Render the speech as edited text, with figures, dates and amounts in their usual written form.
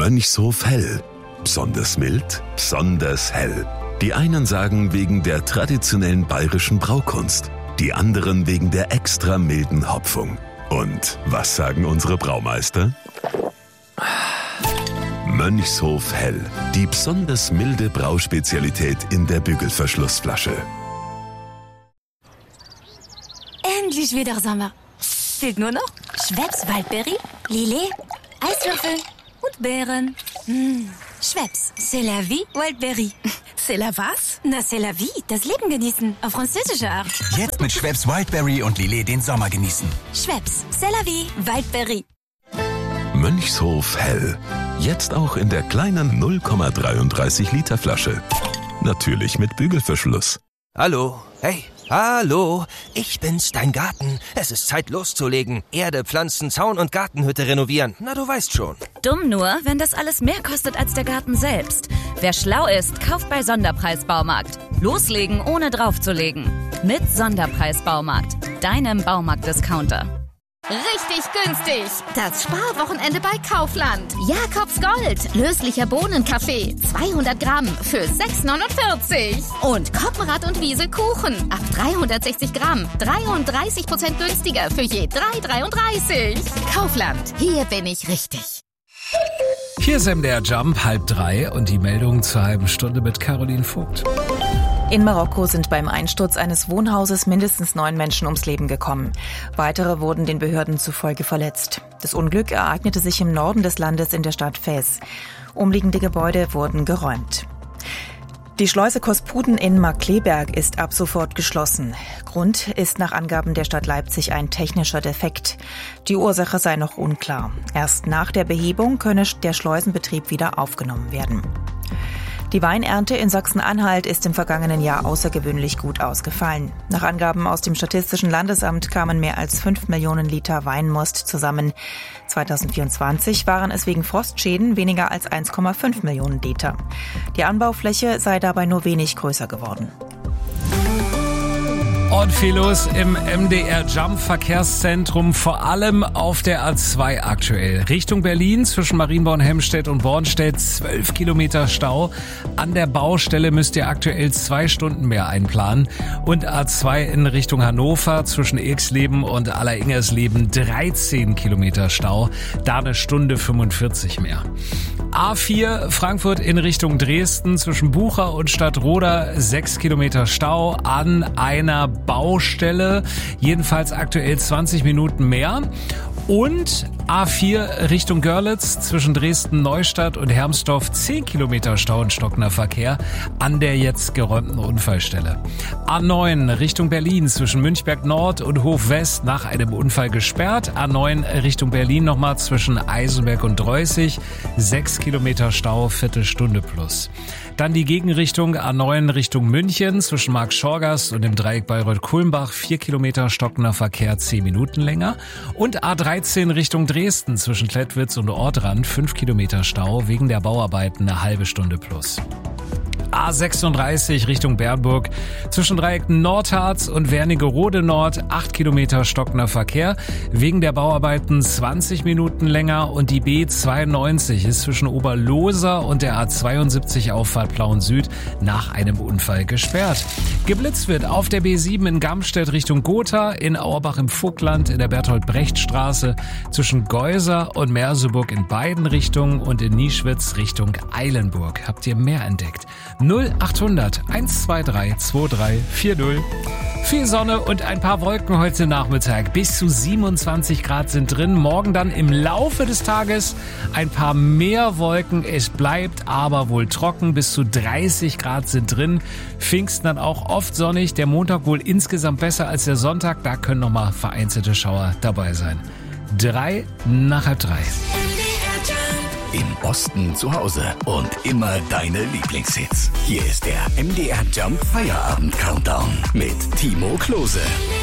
Mönchshof Hell. Besonders mild, besonders hell. Die einen sagen wegen der traditionellen bayerischen Braukunst, die anderen wegen der extra milden Hopfung. Und was sagen unsere Braumeister? Mönchshof Hell, die besonders milde Brauspezialität in der Bügelverschlussflasche. Endlich wieder Sommer. Fehlt nur noch Schweppes Waldbeere, Lillet, Eiswürfel und Beeren. Schweppes, c'est la vie, Wildberry. C'est la was? Na, c'est la vie, das Leben genießen, auf französische Art. Jetzt mit Schweppes Wildberry und Lillet den Sommer genießen. Schweppes, c'est la vie, Wildberry. Mönchshof Hell. Jetzt auch in der kleinen 0,33 Liter Flasche. Natürlich mit Bügelverschluss. Hallo, hey, hallo, ich bin's, dein Garten. Es ist Zeit loszulegen. Erde, Pflanzen, Zaun und Gartenhütte renovieren. Na, du weißt schon. Dumm nur, wenn das alles mehr kostet als der Garten selbst. Wer schlau ist, kauft bei Sonderpreis-Baumarkt. Loslegen, ohne draufzulegen. Mit Sonderpreis-Baumarkt, deinem Baumarkt-Discounter. Richtig günstig. Das Sparwochenende bei Kaufland. Jakobs Gold. Löslicher Bohnenkaffee. 200 Gramm für 6,49. Und Koppenrad und Wiese Kuchen. Ab 360 Gramm. 33% günstiger für je 3,33. Kaufland. Hier bin ich richtig. Hier ist MDR Jump, 2:30 und die Meldung zur halben Stunde mit Caroline Vogt. In Marokko sind beim Einsturz eines Wohnhauses mindestens 9 Menschen ums Leben gekommen. Weitere wurden den Behörden zufolge verletzt. Das Unglück ereignete sich im Norden des Landes in der Stadt Fez. Umliegende Gebäude wurden geräumt. Die Schleuse Kospuden in Markkleeberg ist ab sofort geschlossen. Grund ist nach Angaben der Stadt Leipzig ein technischer Defekt. Die Ursache sei noch unklar. Erst nach der Behebung könne der Schleusenbetrieb wieder aufgenommen werden. Die Weinernte in Sachsen-Anhalt ist im vergangenen Jahr außergewöhnlich gut ausgefallen. Nach Angaben aus dem Statistischen Landesamt kamen mehr als 5 Millionen Liter Weinmost zusammen. 2024 waren es wegen Frostschäden weniger als 1,5 Millionen Liter. Die Anbaufläche sei dabei nur wenig größer geworden. Und viel los im MDR Jump Verkehrszentrum, vor allem auf der A2 aktuell. Richtung Berlin zwischen Marienborn-Helmstedt und Bornstedt 12 Kilometer Stau. An der Baustelle müsst ihr aktuell 2 Stunden mehr einplanen. Und A2 in Richtung Hannover zwischen Ilksleben und Alleringsersleben 13 Kilometer Stau. Da 1 Stunde 45 mehr. A4 Frankfurt in Richtung Dresden zwischen Bucha und Stadtroda 6 Kilometer Stau an einer Baustelle, jedenfalls aktuell 20 Minuten mehr. Und A4 Richtung Görlitz zwischen Dresden-Neustadt und Hermsdorf 10 Kilometer Stau und stockender Verkehr an der jetzt geräumten Unfallstelle. A9 Richtung Berlin zwischen Münchberg Nord und Hof West nach einem Unfall gesperrt. A9 Richtung Berlin nochmal zwischen Eisenberg und Dreußig 6 Kilometer Stau, Viertelstunde plus. Dann die Gegenrichtung A9 Richtung München zwischen Marktschorgast und dem Dreieck Bayreuth-Kulmbach 4 Kilometer stockender Verkehr 10 Minuten länger. Und A13 Richtung Dresden zwischen Klettwitz und Ortrand 5 Kilometer Stau wegen der Bauarbeiten eine halbe Stunde plus. A36 Richtung Bernburg zwischen Dreiecken Nordharz und Wernigerode Nord 8 Kilometer stockender Verkehr wegen der Bauarbeiten 20 Minuten länger und die B92 ist zwischen Oberloser und der A72 Auffahrt Plauen Süd nach einem Unfall gesperrt. Geblitzt wird auf der B7 in Gamstedt Richtung Gotha, in Auerbach im Vogtland, in der Bertolt-Brecht-Straße zwischen Geuser und Merseburg in beiden Richtungen und in Nieschwitz Richtung Eilenburg. Habt ihr mehr entdeckt? 0800 123 2340. Viel Sonne und ein paar Wolken heute Nachmittag. Bis zu 27 Grad sind drin. Morgen dann im Laufe des Tages ein paar mehr Wolken. Es bleibt aber wohl trocken. Bis zu 30 Grad sind drin. Pfingsten dann auch oft sonnig. Der Montag wohl insgesamt besser als der Sonntag. Da können nochmal vereinzelte Schauer dabei sein. 3 nach 3. Im Osten zu Hause und immer deine Lieblingshits. Hier ist der MDR Jump Feierabend Countdown mit Timo Klose.